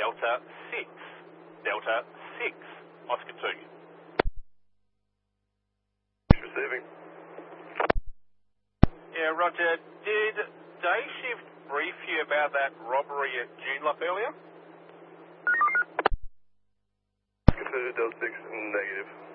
Delta 6. Delta 6. Oscar 2. Receiving. Yeah, Roger. Did day shift brief you about that robbery at Joondalup earlier? Oscar 2, Delta 6, negative.